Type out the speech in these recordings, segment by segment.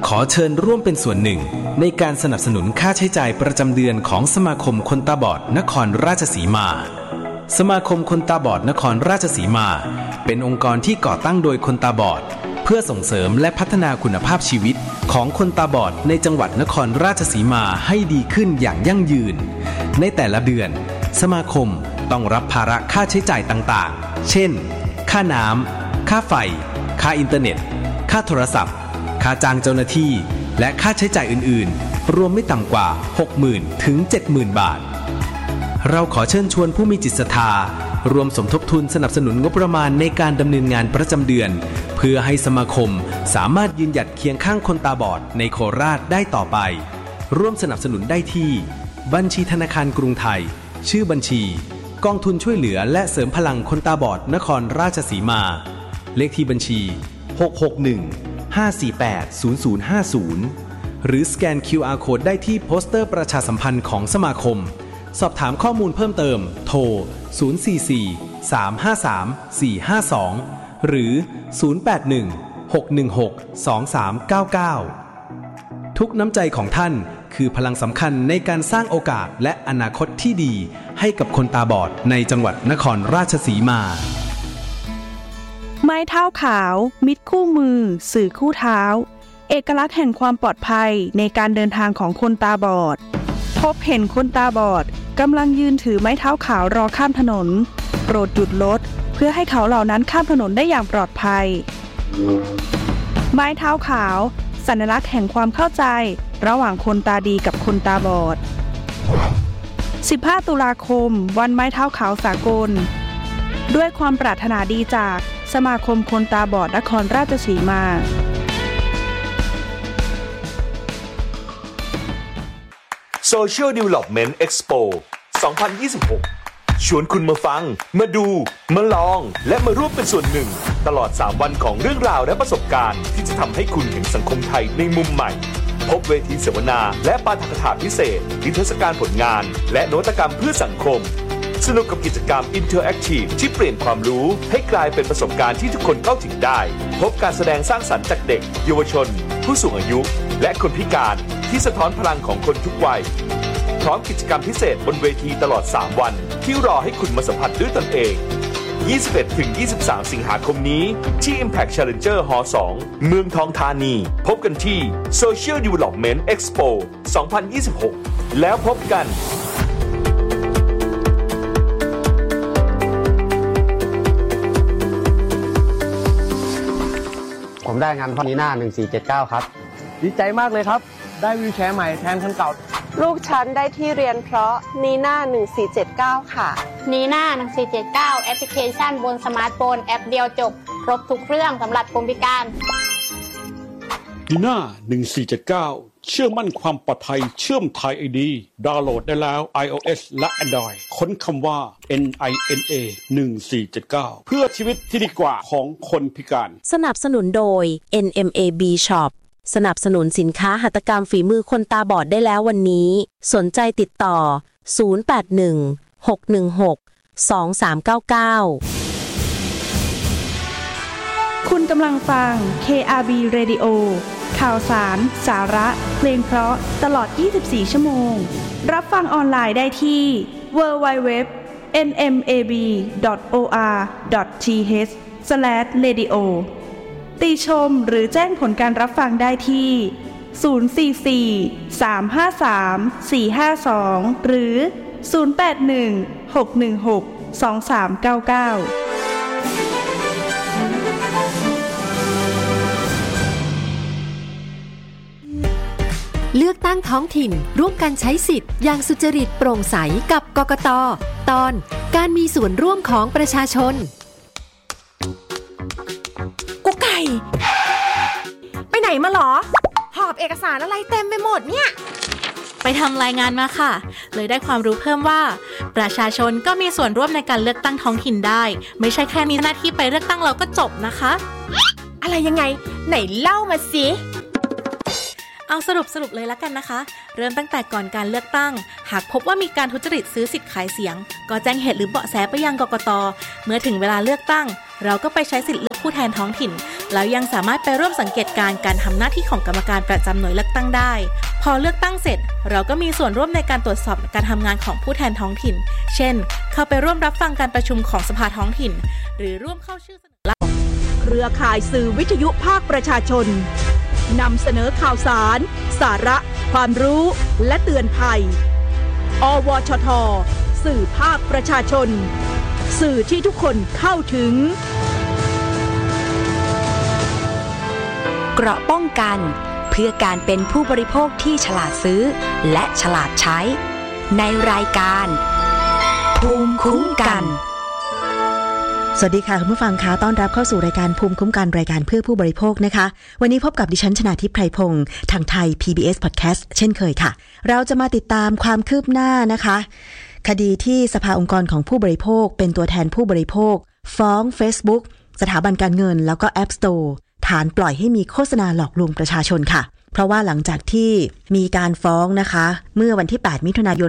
ขอเชิญร่วมเป็นส่วนหนึ่งในการสนับสนุนค่าใช้จ่ายประจำเดือนของสมาคมคนตาบอดนครราชสีมาสมาคมคนตาบอดนครราชสีมาเป็นองค์กรที่ก่อตั้งโดยคนตาบอดเพื่อส่งเสริมและพัฒนาคุณภาพชีวิตของคนตาบอดในจังหวัดนครราชสีมาให้ดีขึ้นอย่างยั่งยืนในแต่ละเดือนสมาคมต้องรับภาระค่าใช้จ่ายต่างๆเช่นค่าน้ำค่าไฟค่าอินเทอร์เน็ตค่าโทรศัพท์ค่าจ้างเจ้าหน้าที่และค่าใช้จ่ายอื่นๆรวมไม่ต่ำกว่า 60,000 ถึง 70,000 บาทเราขอเชิญชวนผู้มีจิตศรัทธารวมสมทบทุนสนับสนุนงบประมาณในการดำเนินงานประจำเดือนเพื่อให้สมาคมสามารถยืนหยัดเคียงข้างคนตาบอดในโคราชได้ต่อไปร่วมสนับสนุนได้ที่บัญชีธนาคารกรุงไทยชื่อบัญชีกองทุนช่วยเหลือและเสริมพลังคนตาบอดนครราชสีมาเลขที่บัญชี661-548-0050หรือสแกน QR Code ได้ที่โปสเตอร์ประชาสัมพันธ์ของสมาคมสอบถามข้อมูลเพิ่มเติมโทร044-353-452หรือ081-616-2399ทุกน้ำใจของท่านคือพลังสำคัญในการสร้างโอกาสและอนาคตที่ดีให้กับคนตาบอดในจังหวัดนครราชสีมาไม้เท้าขาวมิตรคู่มือสื่อคู่เท้าเอกลักษณ์แห่งความปลอดภัยในการเดินทางของคนตาบอดพบเห็นคนตาบอดกำลังยืนถือไม้เท้าขาวรอข้ามถนนโปรดหยุดรถเพื่อให้เขาเหล่านั้นข้ามถนนได้อย่างปลอดภัยไม้เท้าขาวสัญลักษณ์แห่งความเข้าใจระหว่างคนตาดีกับคนตาบอด15 ตุลาคมวันไม้เท้าขาวสากลด้วยความปรารถนาดีจากสมาคมคนตาบอดนครราชสีมา Social Development Expo 2026 ชวนคุณมาฟังมาดูมาลองและมาร่วมเป็นส่วนหนึ่งตลอด3วันของเรื่องราวและประสบการณ์ที่จะทำให้คุณเห็นสังคมไทยในมุมใหม่พบเวทีเสวนาและปาฐกถาพิเศษนิทรรศการผลงานและนวัตกรรมเพื่อสังคมสนุกกับกิจกรรม Interactive ที่เปลี่ยนความรู้ให้กลายเป็นประสบการณ์ที่ทุกคนเข้าถึงได้พบการแสดงสร้างสรรค์จากเด็กเยาวชนผู้สูงอายุและคนพิการที่สะท้อนพลังของคนทุกวัยพร้อมกิจกรรมพิเศษบนเวทีตลอด3วันที่รอให้คุณมาสัมผัสด้วยตนเอง 21-23 สิงหาคมนี้ที่ Impact Challenger Hall 2 เมืองทองธานีพบกันที่ Social Development Expo 2026 แล้วพบกันผมได้งานพ่อนีน่า1479ครับดีใจมากเลยครับได้วีลแชร์ใหม่แทนคันเก่าลูกฉันได้ที่เรียนเพราะนีน่า1479ค่ะนีน่า1479แอปพลิเคชันบนสมาร์ทโฟนแอปเดียวจบครบทุกเรื่องสำหรับคนพิการนีน่า1479เชื่อมั่นความปลอดภัยเชื่อมไทย ID ดาวน์โหลดได้แล้ว iOS และ Android ค้นคำว่า NINA 1479เพื่อชีวิตที่ดีกว่าของคนพิการสนับสนุนโดย NMAB Shop สนับสนุนสินค้าหัตถกรรมฝีมือคนตาบอดได้แล้ววันนี้สนใจติดต่อ081-616-2399 คุณกำลังฟัง KRB Radio ข่าวสารสาระเพลงเพราะตลอด24ชั่วโมงรับฟังออนไลน์ได้ที่ www.nmab.or.th/radio ติชมหรือแจ้งผลการรับฟังได้ที่044-353-452หรือ081-616-2399 เลือกตั้งท้องถิ่นร่วมกันใช้สิทธิ์อย่างสุจริตโปร่งใสกับกกต.ตอนการมีส่วนร่วมของประชาชนกุ๊กไก่ไปไหนมาหรอหอบเอกสารอะไรเต็มไปหมดเนี่ยไปทำรายงานมาค่ะเลยได้ความรู้เพิ่มว่าประชาชนก็มีส่วนร่วมในการเลือกตั้งท้องถิ่นได้ไม่ใช่แค่มีหน้าที่ไปเลือกตั้งเราก็จบนะคะอะไรยังไงไหนเล่ามาสิเอาสรุปเลยละกันนะคะเริ่มตั้งแต่ก่อนการเลือกตั้งหากพบว่ามีการทุจริตซื้อสิทธิ์ขายเสียงก็แจ้งเหตุหรือเบาะแสไปยังกกต.เมื่อถึงเวลาเลือกตั้งเราก็ไปใช้สิทธิ์เลือกผู้แทนท้องถิ่นแล้วยังสามารถไปร่วมสังเกตการทำหน้าที่ของกรรมการประจำหน่วยเลือกตั้งได้พอเลือกตั้งเสร็จเราก็มีส่วนร่วมในการตรวจสอบการทำงานของผู้แทนท้องถิ่นเช่นเข้าไปร่วมรับฟังการประชุมของสภาท้องถิ่นหรือร่วมเข้าชื่อเสนอเครือข่ายสื่อวิทยุภาคประชาชนนำเสนอข่าวสารสาระความรู้และเตือนภัยอวชท.สื่อภาคประชาชนสื่อที่ทุกคนเข้าถึงเกราะป้องกันเพื่อการเป็นผู้บริโภคที่ฉลาดซื้อและฉลาดใช้ในรายการภูมิคุ้มกันสวัสดีค่ะคุณผู้ฟังคะต้อนรับเข้าสู่รายการภูมิคุ้มกันรายการเพื่อผู้บริโภคนะคะวันนี้พบกับดิฉันชนาทิพย์ไพรพงศ์ทางไทย PBS Podcast เช่นเคยค่ะเราจะมาติดตามความคืบหน้านะคะคดีที่สภาองค์กรของผู้บริโภคเป็นตัวแทนผู้บริโภคฟ้อง Facebook สถาบันการเงินแล้วก็ App Store ฐานปล่อยให้มีโฆษณาหลอกลวงประชาชนค่ะเพราะว่าหลังจากที่มีการฟ้องนะคะเมื่อวันที่8มิถุนายน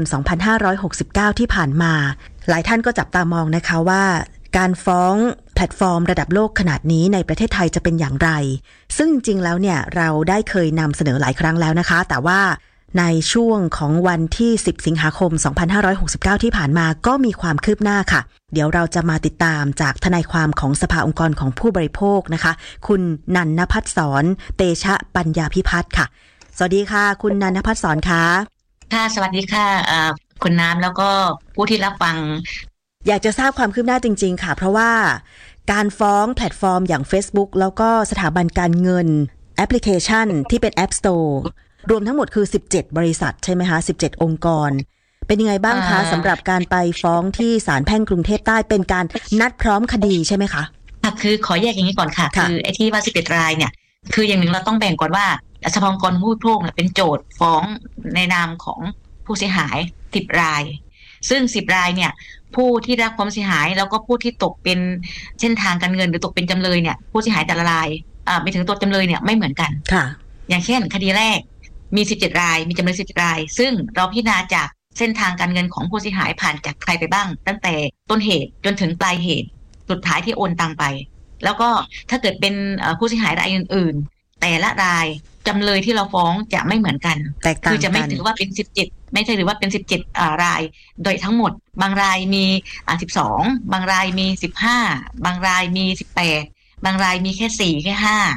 2569ที่ผ่านมาหลายท่านก็จับตามองนะคะว่าการฟ้องแพลตฟอร์มระดับโลกขนาดนี้ในประเทศไทยจะเป็นอย่างไรซึ่งจริงๆแล้วเนี่ยเราได้เคยนำเสนอหลายครั้งแล้วนะคะแต่ว่าในช่วงของวันที่10สิงหาคม2569ที่ผ่านมาก็มีความคืบหน้าค่ะเดี๋ยวเราจะมาติดตามจากทนายความของสภาองค์กรของผู้บริโภคนะคะคุณนันทภัทรสอนเตชะปัญญาพิพัฒน์ค่ะสวัสดีค่ะคุณนันทภัทรสอนค่ะค่ะสวัสดีค่ะคุณน้ำแล้วก็ผู้ที่รับฟังอยากจะทราบความคืบหน้าจริงๆค่ะเพราะว่าการฟ้องแพลตฟอร์มอย่าง Facebook แล้วก็สถาบันการเงินแอปพลิเคชันที่เป็น App Store รวมทั้งหมดคือ17บริษัทใช่ไหมคะ17องค์กรเป็นยังไงบ้างคะสำหรับการไปฟ้องที่ศาลแพ่งกรุงเทพใต้เป็นการนัดพร้อมคดีใช่ไหมคะคือขอแยกอย่างนี้ก่อนค่ะคือไอ้ที่ว่า11รายเนี่ยคืออย่างหนึ่งเราต้องแบ่งก่อนว่าสภาองค์กรผู้บริโภคเป็นโจทย์ฟ้องในนามของผู้เสียหาย10รายซึ่ง10รายเนี่ยผู้ที่รับความเสียหายแล้วก็ผู้ที่ตกเป็นเส้นทางการเงินหรือตกเป็นจำเลยเนี่ยผู้เสียหายแต่ละรายไปถึงตัวจำเลยเนี่ยไม่เหมือนกันค่ะอย่างเช่นคดีแรกมี17รายมีจำเลย17รายซึ่งเราพิจารณาจากเส้นทางการเงินของผู้เสียหายผ่านจากใครไปบ้างตั้งแต่ต้นเหตุจนถึงปลายเหตุสุดท้ายที่โอนตังไปแล้วก็ถ้าเกิดเป็นผู้เสียหายรายอื่นๆแต่ละรายจำเลยที่เราฟ้องจะไม่เหมือนกันคือจะไม่ถือว่าเป็น17ไม่ใช่หรือว่าเป็น17รายโดยทั้งหมดบางรายมี12บางรายมี15บางรายมี18บางรายมีแค่4แค่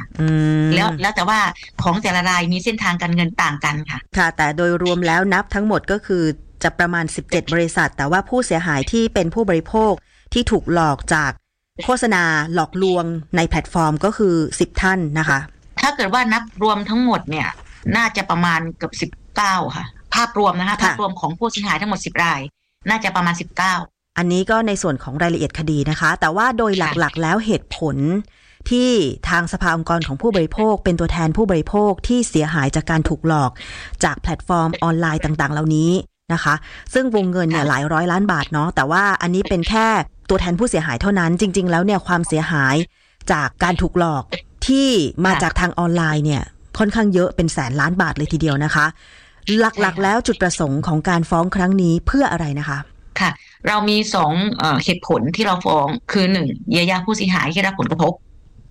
5แล้วแต่ว่าของแต่ละรายมีเส้นทางการเงินต่างกันค่ะค่ะแต่โดยรวมแล้วนับทั้งหมดก็คือจะประมาณ17บริษัทแต่ว่าผู้เสียหายที่เป็นผู้บริโภคที่ถูกหลอกจากโฆษณาหลอกลวงในแพลตฟอร์มก็คือ10ท่านนะคะถ้าเกิดว่านับรวมทั้งหมดเนี่ยน่าจะประมาณเกือบ19ค่ะภาพรวมนะคะภาพรวมของผู้เสียหายทั้งหมด10รายน่าจะประมาณ19 อันนี้ก็ในส่วนของรายละเอียดคดีนะคะแต่ว่าโดยหลักๆแล้วเหตุผลที่ทางสภาองค์กรของผู้บริโภคเป็นตัวแทนผู้บริโภคที่เสียหายจากการถูกหลอกจากแพลตฟอร์มออนไลน์ต่างๆเหล่านี้นะคะซึ่งวงเงินเนี่ยหลายร้อยล้านบาทเนาะแต่ว่าอันนี้เป็นแค่ตัวแทนผู้เสียหายเท่านั้นจริงๆแล้วเนี่ยความเสียหายจากการถูกหลอกที่มาจากทางออนไลน์เนี่ยค่อนข้างเยอะเป็นแสนล้านบาทเลยทีเดียวนะคะหลักๆแล้วจุดประสงค์ของการฟ้องครั้งนี้เพื่ออะไรนะคะค่ะเรามี2เหตุผลที่เราฟ้องคือ1เยียวยาผู้เสียหายที่รับผลกระทบ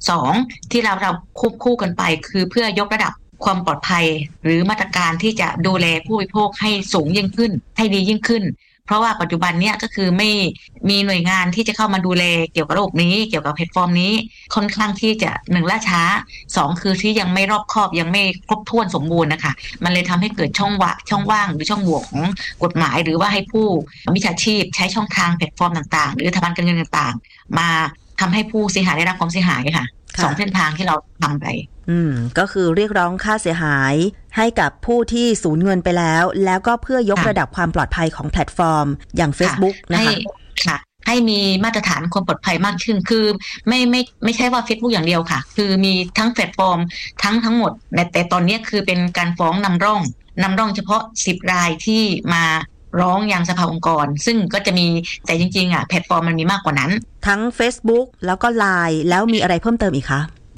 2ที่เราควบคู่กันไปคือเพื่อยกระดับความปลอดภัยหรือมาตรการที่จะดูแลผู้บริโภคให้สูงยิ่งขึ้นให้ดียิ่งขึ้นเพราะว่าปัจจุบันเนี้ยก็คือไม่มีหน่วยงานที่จะเข้ามาดูแลเกี่ยวกับระบบนี้เกี่ยวกับแพลตฟอร์มนี้ค่อนข้างที่จะ1ล่าช้า2คือที่ยังไม่รอบคอบยังไม่ครบถ้วนสมบูรณ์นะคะมันเลยทำให้เกิดช่องว่างหรือช่องโหว่ของกฎหมายหรือว่าให้ผู้มิจฉาชีพใช้ช่องทางแพลตฟอร์มต่างๆหรือสถาบันการเงินต่างๆมาทำให้ผู้เสียหายได้รับความเสียหายค่ะ2เส้นทางที่เราทำไปก็คือเรียกร้องค่าเสียหายให้กับผู้ที่สูญเงินไปแล้วก็เพื่อยกระดับความปลอดภัยของแพลตฟอร์มอย่าง Facebook นะคะค่ะให้มีมาตรฐานความปลอดภัยมากขึ้นคือไม่ใช่ว่า Facebook อย่างเดียวค่ะคือมีทั้งแพลตฟอร์มทั้งหมดแต่ตอนนี้คือเป็นการฟ้องนำร่องเฉพาะ10รายที่มาร้องยังสภาองค์กรซึ่งก็จะมีแต่จริงๆแพลตฟอร์มมันมีมากกว่านั้นทั้ง Facebook แล้วก็ LINE แล้วมีอะไรเพิ่มเติมอีกคะ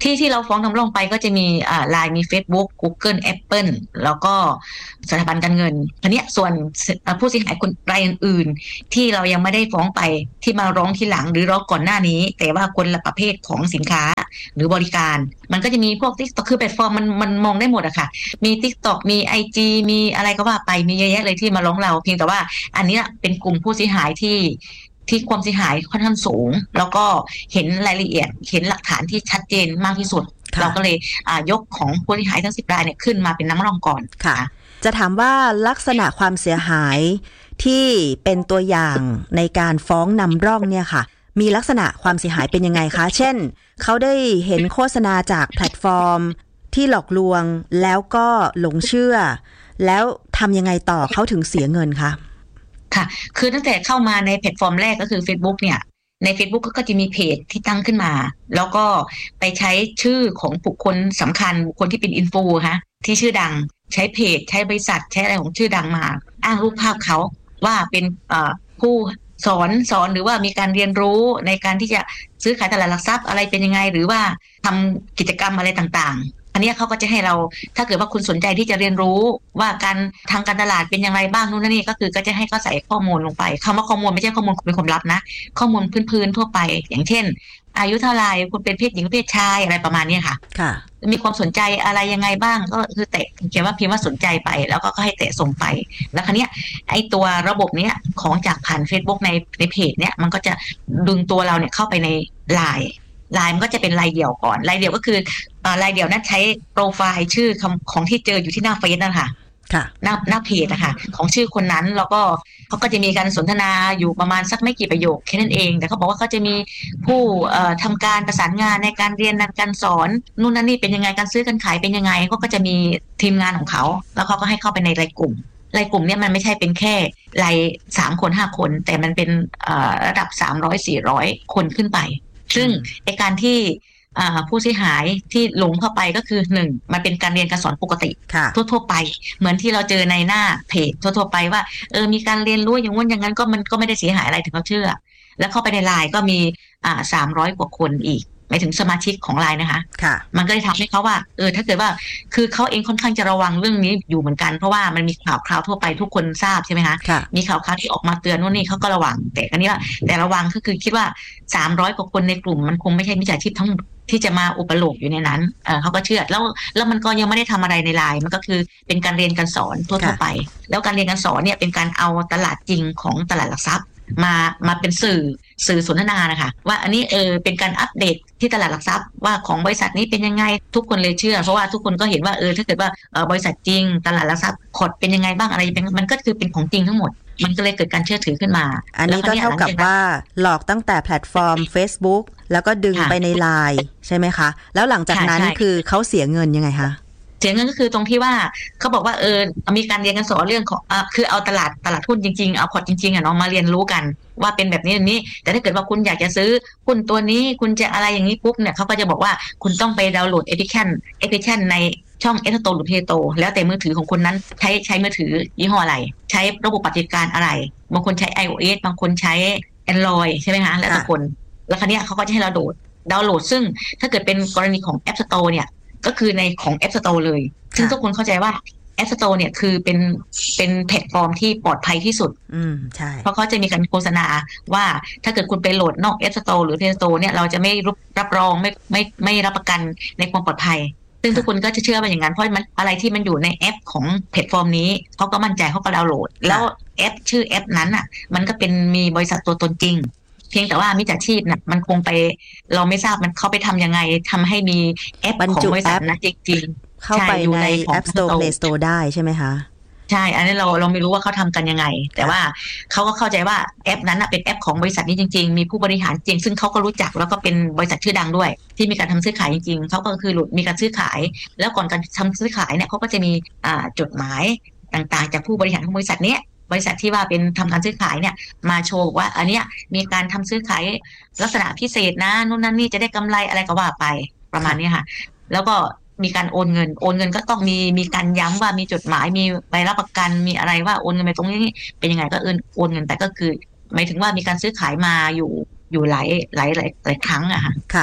ที่เราฟ้องทำร้องไปก็จะมีLINE มี Facebook Google Apple แล้วก็สถาบันการเงินทีนี้ส่วนผู้เสียหายคนรายอื่นๆที่เรายังไม่ได้ฟ้องไปที่มาร้องทีหลังหรือร้องก่อนหน้านี้แต่ว่าคนละประเภทของสินค้าหรือบริการมันก็จะมีพวก TikTok คือแพลตฟอร์มมันมองได้หมดอะค่ะมี TikTok มี IG มีอะไรก็ว่าไปมีเยอะแยะเลยที่มาร้องเราเพียงแต่ว่าอันนี้เป็นกลุ่มผู้เสียหายที่ความเสียหายค่อนข้างสูงแล้วก็เห็นรายละเอียดเห็นหลักฐานที่ชัดเจนมากที่สุดเราก็เลยยกของผู้เสียหายทั้ง10รายเนี่ยขึ้นมาเป็นน้ำรองก่อนค่ะจะถามว่าลักษณะความเสียหายที่เป็นตัวอย่างในการฟ้องนำร่องเนี่ยค่ะมีลักษณะความเสียหายเป็นยังไงคะเช่นเขาได้เห็นโฆษณาจากแพลตฟอร์มที่หลอกลวงแล้วก็หลงเชื่อแล้วทำยังไงต่อเขาถึงเสียเงินคะค่ะคือตั้งแต่เข้ามาในแพลตฟอร์มแรกก็คือ Facebook เนี่ยใน Facebook ก็จะมีเพจที่ตั้งขึ้นมาแล้วก็ไปใช้ชื่อของบุคคลสำคัญบุคคลที่เป็นอินฟูค่ะที่ชื่อดังใช้เพจใช้บริษัทใช้อะไรของชื่อดังมาอ้างรูปภาพเขาว่าเป็นผู้สอนหรือว่ามีการเรียนรู้ในการที่จะซื้อขายตลาดหลักทรัพย์อะไรเป็นยังไงหรือว่าทำกิจกรรมอะไรต่างๆอันนี้เขาก็จะให้เราถ้าเกิดว่าคุณสนใจที่จะเรียนรู้ว่าการทางการตลาดเป็นอย่างไรบ้างนู่นนี่ก็คือก็จะให้เขาใส่ข้อมูลลงไปคำว่าข้อมูลไม่ใช่ข้อมูลเป็นความลับนะข้อมูลพื้นๆทั่วไปอย่างเช่นอายุเท่าไรคุณเป็นเพศหญิงเพศชายอะไรประมาณนี้ค่ะมีความสนใจอะไรยังไงบ้างก็คือแตะเขียนว่าพิมพ์ว่าสนใจไปแล้วก็ให้แตะส่งไปแล้วคราวนี้ไอ้ตัวระบบเนี้ยของจากผ่าน Facebook ในเพจเนี้ยมันก็จะดึงตัวเราเนี่ยเข้าไปในไลน์มันก็จะเป็นรายเดี่ยวก่อนรายเดี่ยวก็คือรายเดี่ยวนั้นใช้โปรไฟล์ชื่อของที่เจออยู่ที่หน้าเฟซนั่นค่ะหน้าเพจนะคะของชื่อคนนั้นแล้วก็เขาก็จะมีการสนทนาอยู่ประมาณสักไม่กี่ประโยคแค่นั้นเองแต่เขาบอกว่าเขาจะมีผู้ทำการประสานงานในการเรียนการสอนนู่นนั่นนี่เป็นยังไงการซื้อการขายเป็นยังไงเขาก็จะมีทีมงานของเขาแล้วเขาก็ให้เข้าไปในรายกลุ่มเนี่ยมันไม่ใช่เป็นแค่ราย3 คน 5 คนแต่มันเป็นระดับ300-400 คนขึ้นไปซึ่งในการที่ผู้เสียหายที่หลงเข้าไปก็คือ1มันเป็นการเรียนการสอนปกติทั่วไปเหมือนที่เราเจอในหน้าเพจทั่วไปว่ามีการเรียนรู้อย่างงั้นอย่างนั้นก็มันก็ไม่ได้เสียหายอะไรถึงเขาเชื่อแล้วเข้าไปในไลน์ก็มี300 กว่าคนอีกหมายถึงสมาชิกของไลน์นะคะมันก็เลยทำให้เขาว่าถ้าเกิดว่าคือเขาเองค่อนข้างจะระวังเรื่องนี้อยู่เหมือนกันเพราะว่ามันมีข่าวคราวทั่วไปทุกคนทราบใช่ไหมคะมีข่าวคราวที่ออกมาเตือนนู่นนี่เขาก็ระวังแต่อันนี้ว่าแต่ระวังก็คือคิดว่า300 กว่าคนในกลุ่มมันคงไม่ใช่มิจฉาชีพทั้งที่จะมาอุปโลกอยู่ในนั้นเขาก็เชื่อแล้วมันก็ยังไม่ได้ทำอะไรในไลน์มันก็คือเป็นการเรียนการสอนทั่วไปแล้วการเรียนการสอนเนี่ยเป็นการเอาตลาดจริงของตลาดหลักทรัพย์มาเป็นสื่อสนทนานะคะว่าอันนี้เป็นการอัปเดตที่ตลาดหลักทรัพย์ว่าของบริษัทนี้เป็นยังไงทุกคนเลยเชื่อเพราะว่าทุกคนก็เห็นว่าถ้าเกิดว่าบริษัทจริงตลาดหลักทรัพย์คดเป็นยังไงบ้างอะไรเป็นมันก็คือเป็นของจริงทั้งหมดมันก็เลยเกิดการเชื่อถือขึ้นมาอันนี้ก็เท่ากับว่าหลอกตั้งแต่แพลตฟอร์ม Facebook แล้วก็ดึงไปใน LINE ใช่ไหมคะแล้วหลังจากนั้นคือเขาเสียเงินยังไงคะเสียเงินก็คือตรงที่ว่าเขาบอกว่ามีการเรียนกันสอนเรื่องของคือเอาตลาดหุ้นจริงๆเอาพอร์ตจริงๆเนาะมาเรียนรู้กันว่าเป็นแบบนี้แต่ถ้าเกิดว่าคุณอยากจะซื้อหุ้นตัวนี้คุณจะอะไรอย่างนี้ปุ๊บเนี่ยเขาก็จะบอกว่าคุณต้องไปดาวน์โหลดแอปพลิเคชันในช่อง App Store หรือ Play Store แล้วแต่มือถือของคนนั้นใช้มือถือยี่ห้ออะไรใช้ระบบปฏิบัติการอะไรบางคนใช้ iOS บางคนใช้ Android ใช่ไหมคะแล้วแต่คนแล้วคราวนี้เขาก็จะให้เราดาวน์โหลดซึ่งถ้าเกิดเป็นกรณีของ App Store เนี่ยก็คือในของ App Store เลยซึ่งทุกคนเข้าใจว่า App Store เนี่ยคือเป็นแพลตฟอร์มที่ปลอดภัยที่สุดใช่เพราะเขาจะมีการโฆษณาว่าถ้าเกิดคุณไปโหลดนอก App Store หรือ Play Store เนี่ยเราจะไม่รับรองไม่รับประกันในความปลอดภัยซึ่งทุกคนก็จะเชื่อว่าอย่างนั้นเพราะมันอะไรที่มันอยู่ในแอปของแพลตฟอร์มนี้เขาก็มั่นใจเขาก็ดาวน์โหลดแล้วแอปชื่อแอปนั้นอ่ะมันก็เป็นมีบริษัทตัวตนจริงเพียงแต่ว่ามิจฉาชีพน่ะมันคงไปเราไม่ทราบมันเขาไปทำยังไงทำให้มีแอปของบริษัทนั้นจริงๆเข้าไปใน App Store Play Store ได้ใช่ไหมคะใช่อันนี้เราไม่รู้ว่าเขาทำกันยังไงแต่ว่าเขาก็เข้าใจว่าแอปนั้นเป็นแอปของบริษัทนี้จริงๆมีผู้บริหารจริงซึ่งเขาก็รู้จักแล้วก็เป็นบริษัทชื่อดังด้วยที่มีการทำซื้อขายจริงๆเขาก็คือมีการซื้อขายแล้วก่อนการทำซื้อขายเนี่ยเขาก็จะมีจดหมายต่างๆจากผู้บริหารของบริษัทนี้บริษัทที่ว่าเป็นทำการซื้อขายเนี่ยมาโชว์ว่าอันเนี้ยมีการทำซื้อขายลักษณะพิเศษนะนู่นนั่นนี่จะได้กำไรอะไรก็ว่าไปประมาณนี้ค่ะแล้วก็มีการโอนเงินก็ต้องมีการย้ำว่ามีจดหมายมีใบรับประกันมีอะไรว่าโอนเงินไปตรงนี้เป็นยังไงก็โอนเงินแต่ก็คือหมายถึงว่ามีการซื้อขายมาอยู่หลายครั้งอะค่ะค่ะ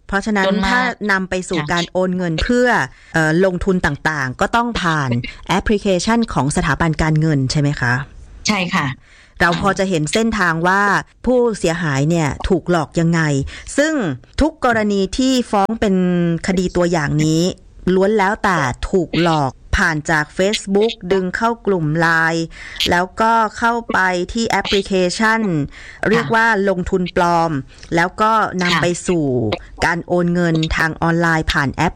เพราะฉะนั้นถ้านำไปสู่การโอนเงินเพื่อลงทุนต่างๆก็ต้องผ่านแอปพลิเคชันของสถาบันการเงินใช่ไหมคะใช่ค่ะเราพอจะเห็นเส้นทางว่าผู้เสียหายเนี่ยถูกหลอกยังไงซึ่งทุกกรณีที่ฟ้องเป็นคดีตัวอย่างนี้ล้วนแล้วแต่ถูกหลอกผ่านจาก Facebook ดึงเข้ากลุ่ม LINE แล้วก็เข้าไปที่แอปพลิเคชันเรียกว่าลงทุนปลอมแล้วก็นำไปสู่การโอนเงินทางออนไลน์ผ่านแอป